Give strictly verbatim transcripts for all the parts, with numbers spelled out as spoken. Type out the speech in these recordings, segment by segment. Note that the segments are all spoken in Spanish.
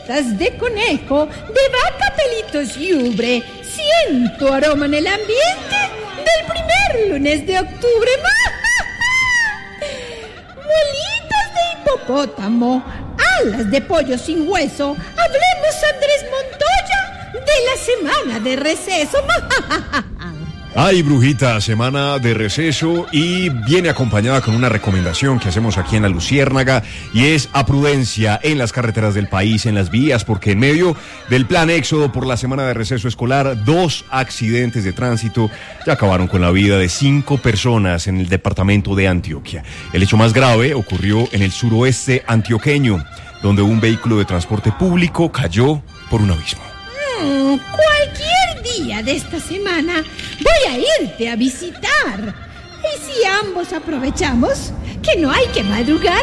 patas de conejo, de vaca, pelitos y ubre. Siento aroma en el ambiente del primer lunes de octubre. Bolitas de hipopótamo, alas de pollo sin hueso. Hablemos, Andrés Montoya, de la semana de receso. Ay, brujita, semana de receso, y viene acompañada con una recomendación que hacemos aquí en La Luciérnaga, y es a prudencia en las carreteras del país, en las vías, porque en medio del plan éxodo por la semana de receso escolar, dos accidentes de tránsito ya acabaron con la vida de cinco personas en el departamento de Antioquia. El hecho más grave ocurrió en el suroeste antioqueño, donde un vehículo de transporte público cayó por un abismo. Mm, cualquier día de esta semana voy a irte a visitar. Y si ambos aprovechamos que no hay que madrugar.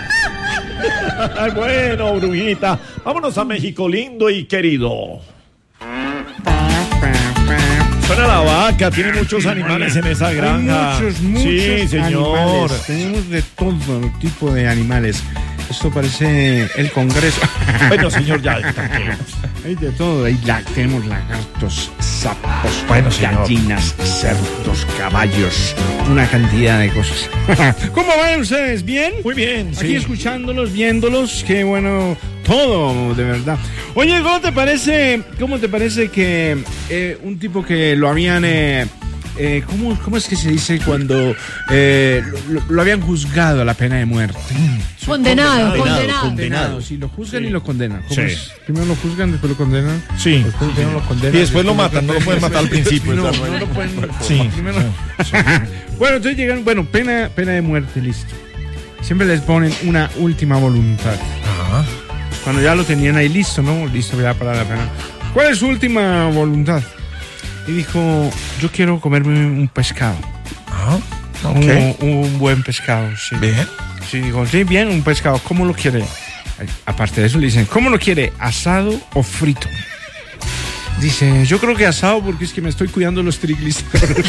Bueno, brujita, vámonos a México lindo y querido. Suena la vaca, tiene muchos animales en esa granja. Hay muchos, muchos sí, señor. animales. Tenemos de todo tipo de animales. Esto parece el Congreso. Bueno, señor, ya, tranquilo. Hay de todo. Ahí la, tenemos lagartos, sapos, bueno, gallinas, cerdos, caballos, una cantidad de cosas. ¿Cómo van ustedes? ¿Bien? Muy bien, Aquí sí. escuchándolos, viéndolos, qué bueno, todo, de verdad. Oye, ¿cómo te parece, cómo te parece que eh, un tipo que lo habían... Eh, Eh, ¿cómo, ¿Cómo es que se dice cuando eh, lo, lo habían juzgado a la pena de muerte? Condenado, condenado, condenado. condenado. Sí, lo juzgan Sí. y lo condenan. ¿Cómo Sí. es? Primero lo juzgan, después lo condenan. Sí. Después primero lo condenan. Y después lo matan, no lo pueden matar al principio. No, esa no no es- lo pueden. Sí. Primero. Bueno, entonces llegan, bueno, pena, pena de muerte, listo. Siempre les ponen una última voluntad. Ajá. Cuando ya lo tenían ahí listo, ¿no? Listo ya para la pena. ¿Cuál es su última voluntad? Y dijo, yo quiero comerme un pescado. Ah, ok. Un, un buen pescado, sí. Bien. Sí, digo, sí, bien, un pescado. ¿Cómo lo quiere? Ay, aparte de eso, le dicen, ¿cómo lo quiere? ¿Asado o frito? Dice, yo creo que asado porque es que me estoy cuidando los triglicéridos.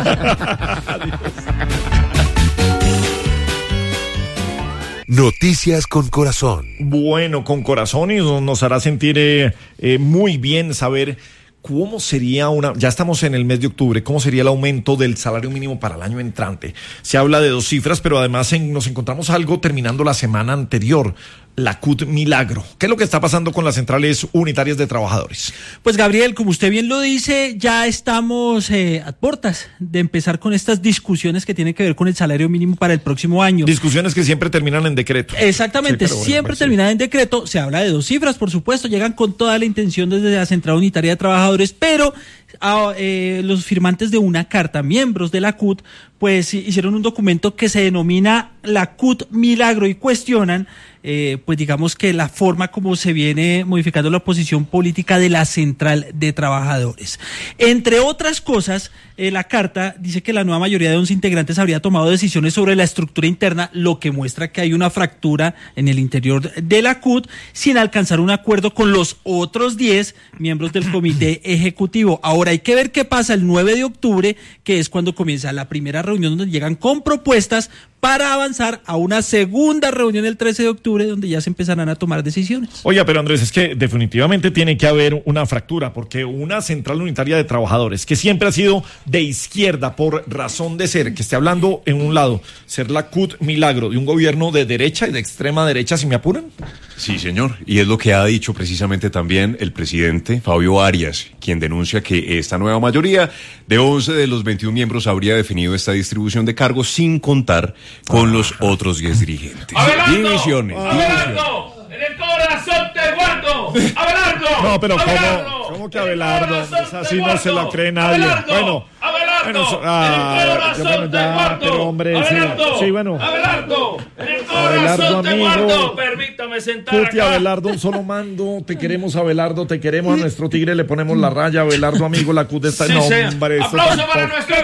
Noticias con corazón. Bueno, con corazón, y nos hará sentir eh, eh, muy bien saber cómo sería una, ya estamos en el mes de octubre, cómo sería el aumento del salario mínimo para el año entrante. Se habla de dos cifras, pero además en, nos encontramos algo terminando la semana anterior, la C U T Milagro. ¿Qué es lo que está pasando con las centrales unitarias de trabajadores? Pues Gabriel, como usted bien lo dice, ya estamos eh, a puertas de empezar con estas discusiones que tienen que ver con el salario mínimo para el próximo año. Discusiones que siempre terminan en decreto. Exactamente, Sí, pero bueno, siempre pues sí. terminan en decreto. Se habla de dos cifras, por supuesto, llegan con toda la intención desde la Central Unitaria de Trabajadores, pero a, eh, los firmantes de una carta, miembros de la C U T, pues hicieron un documento que se denomina la C U T Milagro y cuestionan Eh, pues digamos que la forma como se viene modificando la posición política de la Central de Trabajadores. Entre otras cosas, eh, la carta dice que la nueva mayoría de once integrantes habría tomado decisiones sobre la estructura interna, lo que muestra que hay una fractura en el interior de la C U T, sin alcanzar un acuerdo con los otros diez miembros del comité ejecutivo. Ahora hay que ver qué pasa el nueve de octubre, que es cuando comienza la primera reunión donde llegan con propuestas para avanzar a una segunda reunión el trece de octubre, donde ya se empezarán a tomar decisiones. Oiga, pero Andrés, es que definitivamente tiene que haber una fractura, porque una central unitaria de trabajadores que siempre ha sido de izquierda por razón de ser, que esté hablando en un lado, ser la C U T Milagro de un gobierno de derecha y de extrema derecha, si me apuran. Sí, señor, y es lo que ha dicho precisamente también el presidente Fabio Arias, quien denuncia que esta nueva mayoría de once de los veintiún miembros habría definido esta distribución de cargos sin contar con ah. los otros diez dirigentes. ¡Abelardo! Divisiones. ¡Abelardo! ¡En el corazón te guardo! ¡Abelardo! No, pero ¡Abelardo! ¿cómo, cómo que Abelardo? Es así, no se la cree nadie. ¡Abelardo! Bueno, ¡Abelardo! bueno, so- ¡En ah, el corazón yo, bueno, te ya, guardo! pero hombre, sí, ¡Abelardo! sí, bueno. ¡Abelardo! ¡En el Abelardo, corazón te amigo. guardo! Permítame sentar Cuti, acá. Abelardo, un solo mando. Te queremos, Abelardo, te queremos. A nuestro tigre le ponemos la raya. Abelardo, amigo, la C U T está... Sí, no, sea. hombre, esto ¡Aplauso tampoco. para nuestro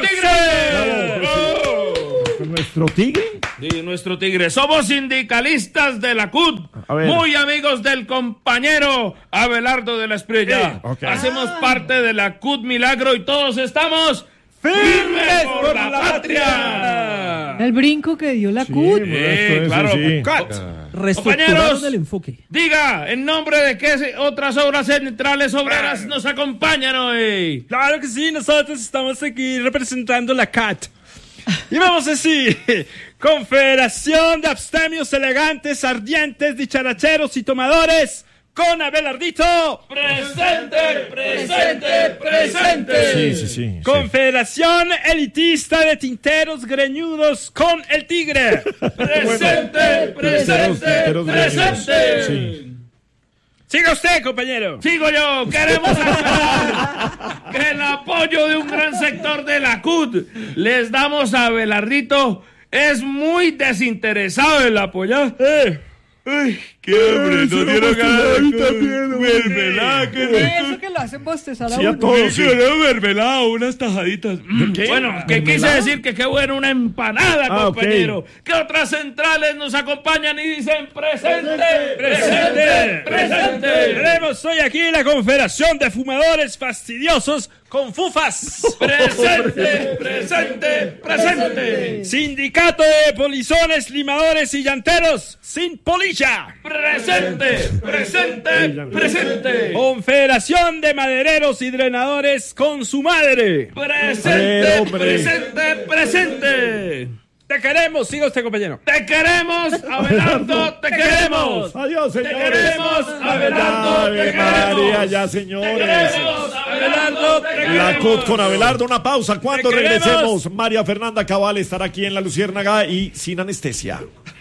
tigre! ¡Oh! ¿Nuestro tigre? Sí, nuestro tigre. Somos sindicalistas de la C U T, A ver. muy amigos del compañero Abelardo de la Espriella. Sí, ok. Hacemos parte de la C U T Milagro y todos estamos firmes por la patria. El brinco que dio la Sí, C U T. bueno, esto es, claro. sí. Co- reestructuraron Compañeros, el enfoque. Diga, ¿en nombre de qué otras obras centrales obreras nos acompañan hoy? Claro que sí, nosotros estamos aquí representando la C A T. Y vamos a decir, Confederación de Abstemios Elegantes, Ardientes, Dicharacheros y Tomadores, con Abelardito. Presente, presente, presente. Sí, sí, sí. sí. Confederación Elitista de Tinteros Greñudos, con el Tigre. Presente, presente, Tinteros presente. greñudos. Sí. Siga usted, compañero. Sigo yo, queremos aclarar que el apoyo de un gran sector de la C U T les damos a Abelardito es muy desinteresado en apoyar. Eh. Ay, qué hambre, no dieron ganas de mermelada, qué rico. Eso que lo hacen bostezar a Sí, a uno. todos. Sí. Una mermelada, unas tajaditas. ¿Qué? Bueno, que quise decir que qué buena una empanada, Ah, compañero. Que otras centrales nos acompañan y dicen presente, presente, Presente. presente. Tenemos hoy aquí la Confederación de Fumadores Fastidiosos con Fufas. Presente, presente, presente. Sindicato de Polizones, Limadores y Llanteros sin polilla. Presente, presente, presente. Confederación de Madereros y Drenadores con su madre. Presente, Hombre. presente, presente. Te queremos, siga usted, compañero. Te queremos, Abelardo, te queremos. Adiós, Te señores. queremos, Abelardo, te Ave María, queremos. ya, Te señores. queremos, Abelardo, te queremos. La C U T con Abelardo, una pausa. Cuando Te queremos. regresemos, María Fernanda Cabal estará aquí en La Luciérnaga y sin anestesia.